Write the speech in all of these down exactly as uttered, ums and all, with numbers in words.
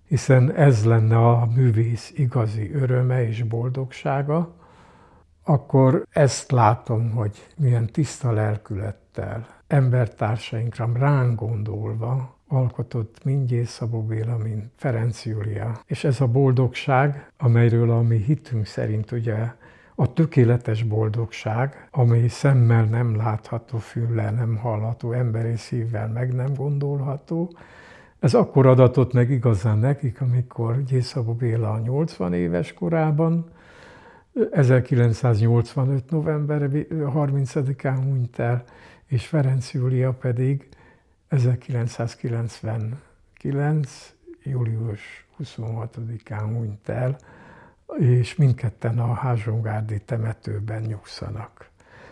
hiszen ez lenne a művész igazi öröme és boldogsága, akkor ezt látom, hogy milyen tiszta lelkülettel, embertársainkra ránk gondolva alkotott mind Gyész Szabó Béla, mind Ferenc Júlia. És ez a boldogság, amelyről a mi hitünk szerint ugye a tökéletes boldogság, amely szemmel nem látható, füllel nem hallható, emberi szívvel meg nem gondolható, ez akkor adatott meg igazán nekik, amikor Gyész Szabó Béla nyolcvan éves korában, ezerkilencszáznyolcvanöt. november harmincadikán hunyt el, és Ferenc Júlia pedig ezerkilencszázkilencvenkilenc. július huszonhatodikán hunyt el, és mindketten a Házsongárdi temetőben nyugszanak.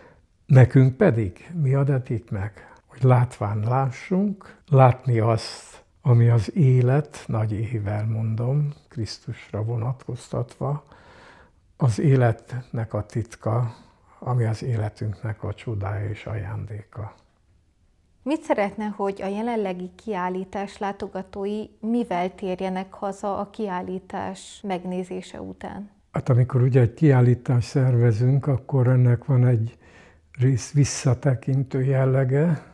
Nekünk pedig mi adatik meg, hogy látván lássunk, látni azt, ami az élet, nagy ével mondom, Krisztusra vonatkoztatva, az életnek a titka, ami az életünknek a csodája és ajándéka. Mit szeretne, hogy a jelenlegi kiállítás látogatói mivel térjenek haza a kiállítás megnézése után? Hát amikor ugye egy kiállítást szervezünk, akkor ennek van egy rész visszatekintő jellege,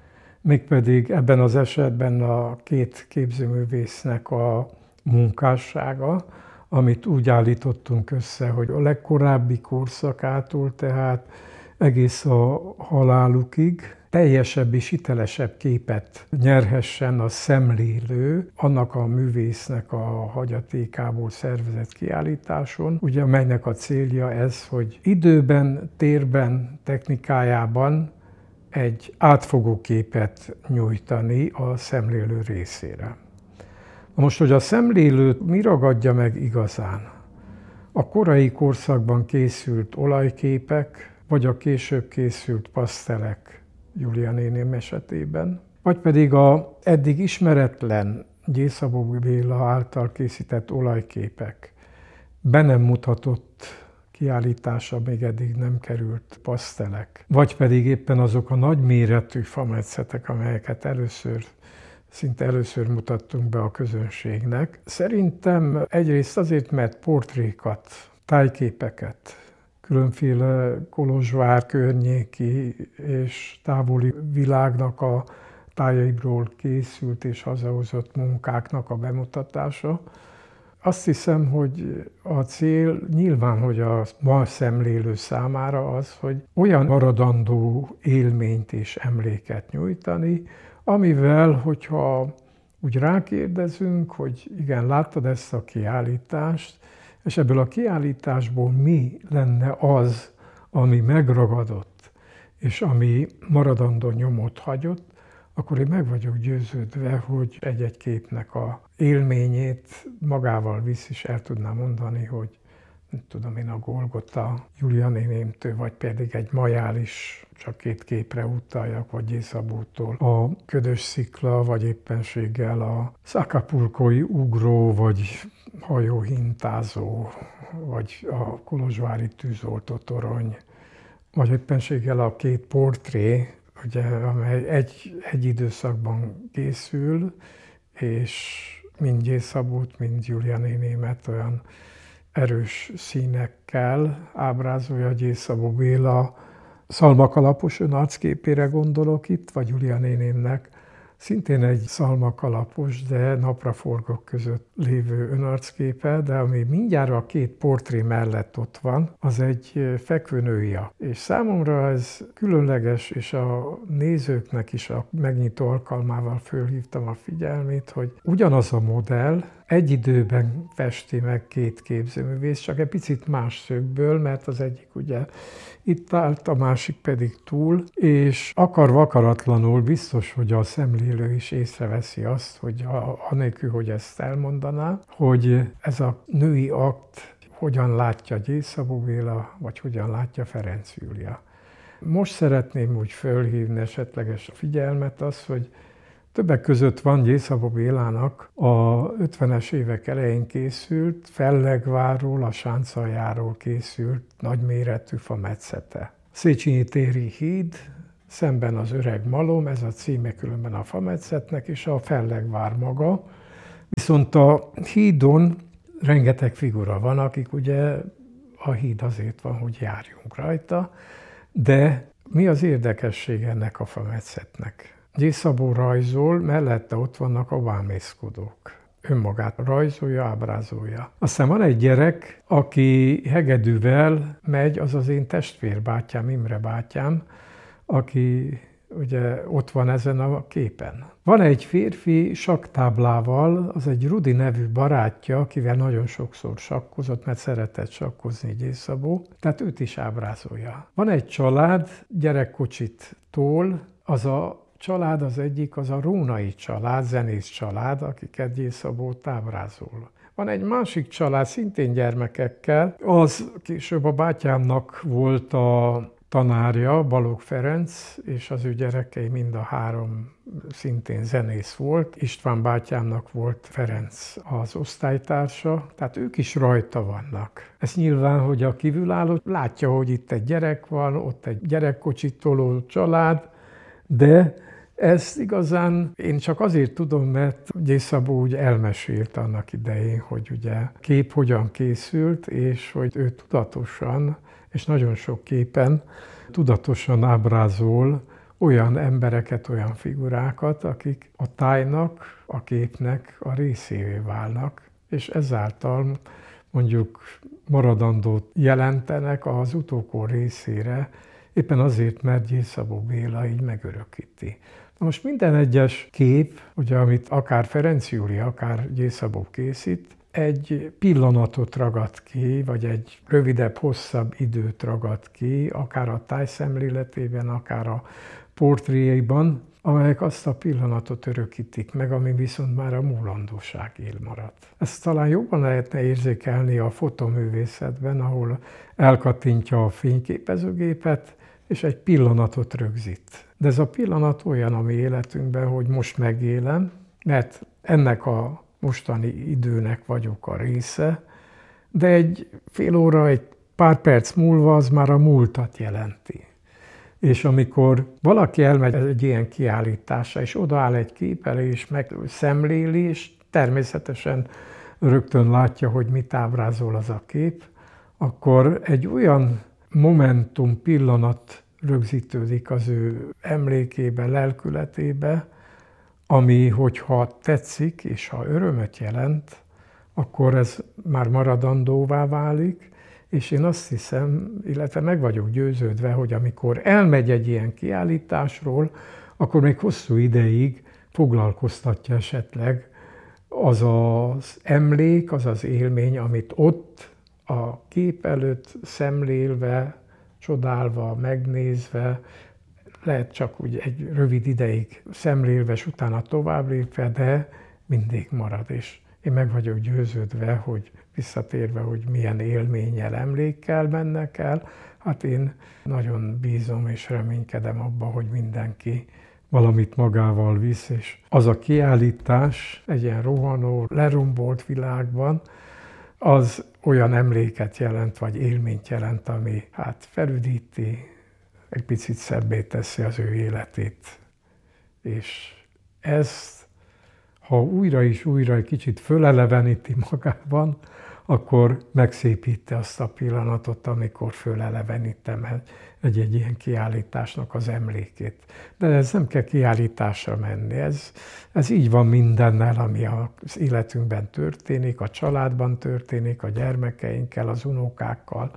mégpedig ebben az esetben a két képzőművésznek a munkássága, amit úgy állítottunk össze, hogy a legkorábbi korszakától, tehát egész a halálukig teljesebb és hitelesebb képet nyerhessen a szemlélő annak a művésznek a hagyatékából szervezett kiállításon, ugye melynek a célja ez, hogy időben, térben, technikájában egy átfogó képet nyújtani a szemlélő részére. Most, hogy a szemlélőt mi ragadja meg igazán? A korai korszakban készült olajképek, vagy a később készült pasztelek Júlia néném esetében, vagy pedig a eddig ismeretlen Gyész Szabó Béla által készített olajképek, be nem mutatott kiállításra még eddig nem került pasztelek, vagy pedig éppen azok a nagyméretű fametszetek, amelyeket először, szinte először mutattunk be a közönségnek. Szerintem egyrészt azért, mert portrékat, tájképeket, különféle Kolozsvár környéki és távoli világnak a tájaibról készült és hazahozott munkáknak a bemutatása. Azt hiszem, hogy a cél nyilván, hogy a ma szemlélő számára az, hogy olyan maradandó élményt és emléket nyújtani, amivel, hogyha úgy rákérdezünk, hogy igen, láttad ezt a kiállítást, és ebből a kiállításból mi lenne az, ami megragadott, és ami maradandó nyomot hagyott, akkor én meg vagyok győződve, hogy egy-egy képnek a élményét magával visz, és el tudnám mondani, hogy nem tudom én, a Golgota Júlia nénémtől, vagy pedig egy Majál is, csak két képre utaljak, vagy Gyész Szabótól a Ködös Szikla, vagy éppenséggel a Acapulcói ugró, vagy hajóhintázó, vagy a kolozsvári tűzoltó torony, vagy éppenséggel a két portré, ugye, amely egy, egy időszakban készül, és mind Gyész Szabót, mind Júlia nénémet olyan erős színekkel ábrázolja. Gyész Szabó Béla szalmakalapos önarcképére gondolok itt, vagy Júlia nénémnek szintén egy szalmakalapos, de napraforgók között lévő önarcképe, de ami mindjárt a két portré mellett ott van, az egy fekvőnői. És számomra ez különleges, és a nézőknek is a megnyitó alkalmával fölhívtam a figyelmét, hogy ugyanaz a modell egy időben festi meg két képzőművész, csak egy picit más szögből, mert az egyik ugye itt állt, a másik pedig túl, és akarva akaratlanul biztos, hogy a szemlélő is észreveszi azt, hogy a, anélkül, hogy ezt elmondaná, hogy ez a női akt hogyan látja Gyész Szabó Béla, vagy hogyan látja Ferenc Júlia. Most szeretném úgy fölhívni esetleges a figyelmet az, hogy többek között van Gyész Szabó Bélának a ötvenes évek elején készült, Fellegvárról, a Sáncaljáról készült nagyméretű fametszete. Széchenyi téri híd, szemben az öreg malom, ez a címe különben a fametszetnek, és a Fellegvár maga, Viszont a hídon rengeteg figura van, akik ugye a híd azért van, hogy járjunk rajta, de mi az érdekesség ennek a fametszetnek? Gyész Szabó rajzol, mellette ott vannak a vámészkodók. Önmagát rajzolja, ábrázolja. Aztán van egy gyerek, aki hegedűvel megy, az az én testvérbátyám, Imre bátyám, aki ugye ott van ezen a képen. Van egy férfi sakktáblával, az egy Rudi nevű barátja, akivel nagyon sokszor sakkozott, mert szeretett sakkozni Gyész Szabó, tehát őt is ábrázolja. Van egy család, gyerekkocsit tol, az a család az egyik, az a Rónai család, zenész család, akiket Gyész Szabó ábrázol. Van egy másik család, szintén gyermekekkel, az később a bátyámnak volt a tanárja, Balogh Ferenc, és az ő gyerekei mind a három szintén zenész volt. István bátyámnak volt Ferenc az osztálytársa, tehát ők is rajta vannak. Ez nyilván, hogy a kívülálló látja, hogy itt egy gyerek van, ott egy gyerekkocsit toló család, de ezt igazán én csak azért tudom, mert Gyész Szabó úgy elmesélt annak idején, hogy ugye kép hogyan készült, és hogy ő tudatosan, és nagyon sok képen tudatosan ábrázol olyan embereket, olyan figurákat, akik a tájnak, a képnek a részévé válnak, és ezáltal mondjuk maradandót jelentenek az utókor részére, éppen azért, mert Gyész Szabó Béla így megörökíti. Na most minden egyes kép, ugye, amit akár Ferenc Júlia, akár Gyész Szabó készít, egy pillanatot ragad ki, vagy egy rövidebb, hosszabb időt ragad ki, akár a tájszemléletében, akár a portréjaiban, amelyek azt a pillanatot örökítik meg, ami viszont már a múlandóság él maradt. Ezt talán jobban lehetne érzékelni a fotoművészetben, ahol elkattintja a fényképezőgépet, és egy pillanatot rögzít. De ez a pillanat olyan a mi életünkben, hogy most megélem, mert ennek a mostani időnek vagyok a része, de egy fél óra, egy pár perc múlva az már a múltat jelenti. És amikor valaki elmegy egy ilyen kiállításra, és odaáll egy kép elé, és megszemléli, és természetesen rögtön látja, hogy mit ábrázol az a kép, akkor egy olyan momentum, pillanat rögzítődik az ő emlékébe, lelkületébe, ami, hogyha tetszik, és ha örömöt jelent, akkor ez már maradandóvá válik, és én azt hiszem, illetve meg vagyok győződve, hogy amikor elmegy egy ilyen kiállításról, akkor még hosszú ideig foglalkoztatja esetleg az az emlék, az az élmény, amit ott a kép előtt szemlélve, csodálva, megnézve, lehet csak úgy egy rövid ideig szemlélve, és utána tovább lépve, de mindig marad. És én meg vagyok győződve, hogy visszatérve, hogy milyen élménnyel, emlékkel mennek el, hát én nagyon bízom és reménykedem abba, hogy mindenki valamit magával visz, és az a kiállítás egy ilyen rohanó, lerombolt világban, az olyan emléket jelent, vagy élményt jelent, ami hát felüdíti, egy picit szebbé teszi az ő életét. És ezt, ha újra és újra egy kicsit föleleveníti magában, akkor megszépíti azt a pillanatot, amikor fölelevenítem egy-egy ilyen kiállításnak az emlékét. De ez nem kell kiállításra menni, ez, ez így van mindennel, ami az életünkben történik, a családban történik, a gyermekeinkkel, az unókákkal,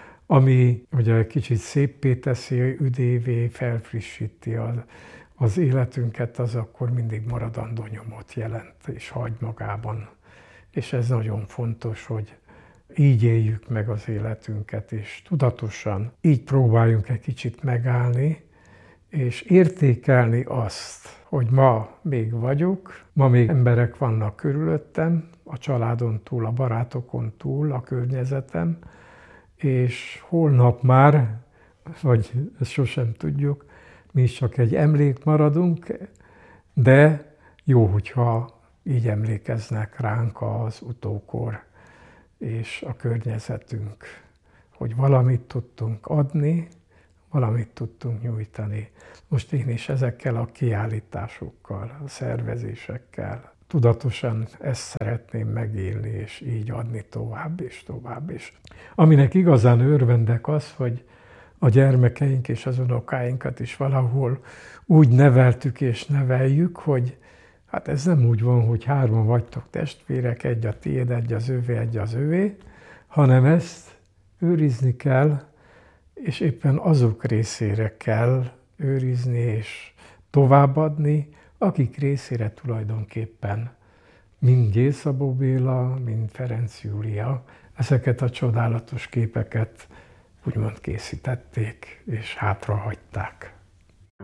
ami ugye kicsit széppé teszi, üdévé, felfrissíti az, az életünket, az akkor mindig maradandó nyomot jelent és hagy magában. És ez nagyon fontos, hogy így éljük meg az életünket, és tudatosan így próbáljunk egy kicsit megállni, és értékelni azt, hogy ma még vagyok, ma még emberek vannak körülöttem, a családon túl, a barátokon túl, a környezetem, és holnap már, vagy ezt sosem tudjuk, mi is csak egy emlék maradunk, de jó, hogyha így emlékeznek ránk az utókor és a környezetünk, hogy valamit tudtunk adni, valamit tudtunk nyújtani. Most én is ezekkel a kiállításokkal, a szervezésekkel tudatosan ezt szeretném megélni, és így adni tovább és tovább is. Aminek igazán örvendek az, hogy a gyermekeink és az unokáinkat is valahol úgy neveltük és neveljük, hogy hát ez nem úgy van, hogy hárman vagytok testvérek, egy a tiéd, egy az övé, egy az övé, hanem ezt őrizni kell, és éppen azok részére kell őrizni és továbbadni, akik részére tulajdonképpen mind Gyér Szabó Béla, mind Ferenc Júlia ezeket a csodálatos képeket úgymond készítették és hátrahagyták.